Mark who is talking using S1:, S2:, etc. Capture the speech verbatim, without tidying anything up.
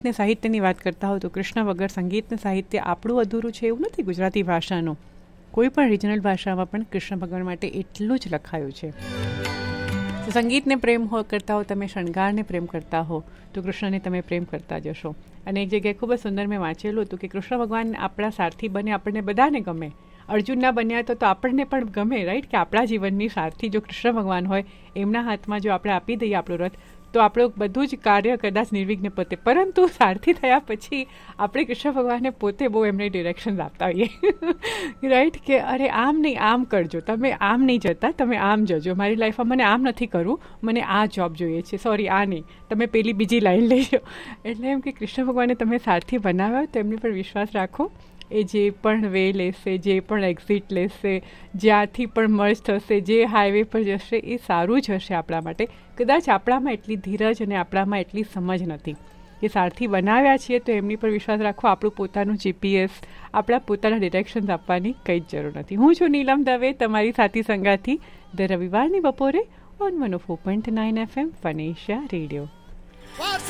S1: ને સાહિત્યની વાત કરતા હો તો કૃષ્ણ વગર સંગીત ને સાહિત્ય આપણું અધૂરું છે એવું નથી. ગુજરાતી ભાષાનું કોઈ પણ રિજનલ ભાષામાં પણ કૃષ્ણ ભગવાન માટે એટલું જ લખાયું છે. તો સંગીતને પ્રેમ હો કરતા હો તમે, શણગારને પ્રેમ કરતા હો તો કૃષ્ણને તમે પ્રેમ કરતા જશો. અને એક જગ્યાએ ખૂબ જ સુંદર મેં વાંચેલું હતું કે કૃષ્ણ ભગવાન આપણા સારથી બને, આપણને બધાને ગમે. અર્જુનના બન્યા તો તો આપણને પણ ગમે, રાઈટ, કે આપણા જીવનની સારથી જો કૃષ્ણ ભગવાન હોય, એમના હાથમાં જો આપણે આપી દઈએ આપણો રથ, તો આપણું બધું જ કાર્ય કદાચ નિર્વિઘ્ન પતે. પરંતુ સારથી થયા પછી આપણે કૃષ્ણ ભગવાનને પોતે બહુ એમને ડિરેક્શન આપતા હોઈએ, રાઈટ, કે અરે આમ નહીં, આમ કરજો, તમે આમ નહીં જતા, તમે આમ જજો, મારી લાઈફમાં મને આમ નથી કરવું, મને આ જોબ જોઈએ છે, સોરી આ નહીં, તમે પેલી બીજી લાઈન લેજો. એટલે એમ કે કૃષ્ણ ભગવાને તમે સારથી બનાવ્યા તો એમની પર વિશ્વાસ રાખો. એ જે પણ વે લેશે, જે પણ એક્ઝિટ લેશે, જ્યાંથી પણ મર્જ થશે, જે હાઈવે પર જશે, એ સારું જ હશે આપણા માટે. કદાચ આપણામાં એટલી ધીરજ અને આપણામાં એટલી સમજ નથી કે સારથી બનાવ્યા છીએ તો એમની પર વિશ્વાસ રાખો. આપણું પોતાનું જીપીએસ, આપણા પોતાના ડિરેક્શન્સ આપવાની કંઈ જ જરૂર નથી. હું છું નીલમ દવે, તમારી સાથી સંગાથી, દર રવિવારની બપોરે on one O four point nine F M ફનેશિયા radio.